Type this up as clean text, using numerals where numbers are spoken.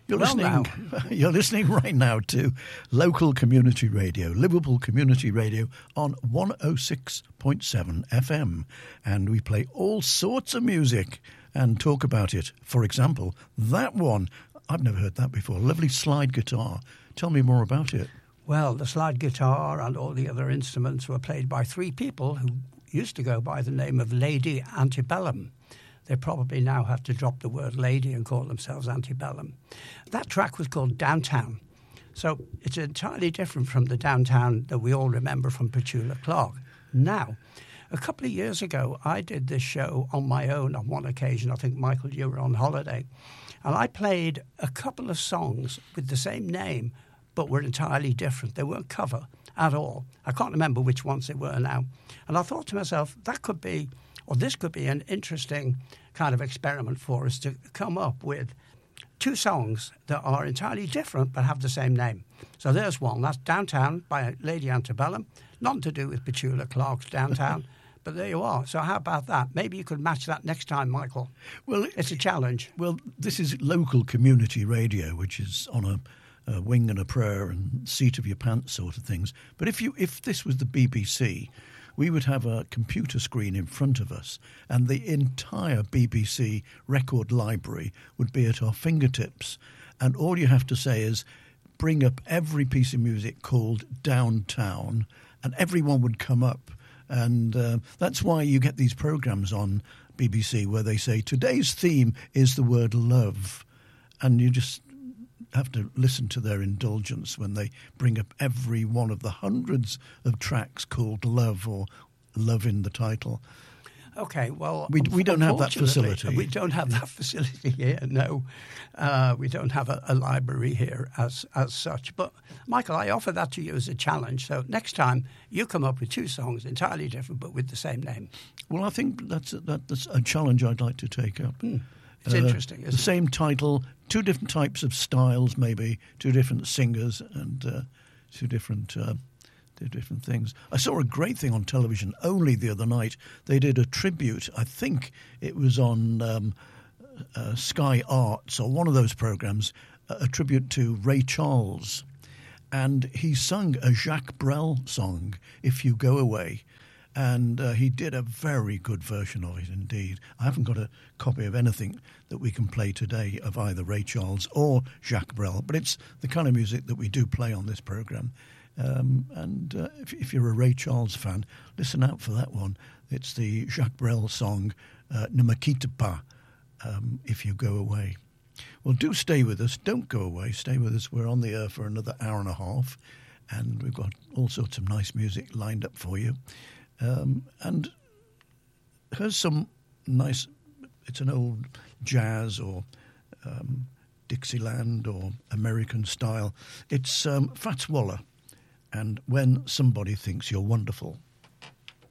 You're Well, listening. now. You're listening right now to local community radio, Liverpool Community Radio on 106.7 FM, and we play all sorts of music and talk about it. For example, that one I've never heard that before. Lovely slide guitar. Tell me more about it. Well, the slide guitar and all the other instruments were played by three people who used to go by the name of Lady Antebellum. They probably now have to drop the word lady and call themselves Antebellum. That track was called Downtown. So it's entirely different from the Downtown that we all remember from Petula Clark. Now, a couple of years ago, I did this show on my own on one occasion. I think, Michael, you were on holiday. And I played a couple of songs with the same name, but were entirely different. They weren't cover at all. I can't remember which ones they were now. And I thought to myself, that could be, or this could be an interesting kind of experiment for us to come up with two songs that are entirely different but have the same name. So there's one. That's Downtown by Lady Antebellum. Nothing to do with Petula Clark's Downtown. But there you are. So how about that? Maybe you could match that next time, Michael. Well, it's a challenge. Well, this is local community radio, which is on a wing and a prayer and seat of your pants sort of things. But if this was the BBC, we would have a computer screen in front of us, and the entire BBC record library would be at our fingertips. And all you have to say is bring up every piece of music called Downtown, and everyone would come up. And that's why you get these programmes on BBC where they say, today's theme is the word love. And you just have to listen to their indulgence when they bring up every one of the hundreds of tracks called Love or Love in the title. Okay, well, we don't have that facility. We don't have that facility here, no. We don't have a library here as such. But, Michael, I offer that to you as a challenge. So next time, you come up with two songs entirely different but with the same name. Well, I think that's a challenge I'd like to take up. It's interesting, isn't it? The same title, two different types of styles maybe, two different singers and two different things. I saw a great thing on television only the other night. They did a tribute. I think it was on Sky Arts or one of those programs, a tribute to Ray Charles. And he sung a Jacques Brel song, If You Go Away. And he did a very good version of it indeed. I haven't got a copy of anything that we can play today of either Ray Charles or Jacques Brel, but it's the kind of music that we do play on this programme. If you're a Ray Charles fan, listen out for that one. It's the Jacques Brel song, Ne me quitte pas, If You Go Away. Well, do stay with us. Don't go away. Stay with us. We're on the air for another hour and a half, and we've got all sorts of nice music lined up for you. And here's some nice, it's an old jazz or Dixieland or American style. It's Fats Waller and When Somebody Thinks You're Wonderful.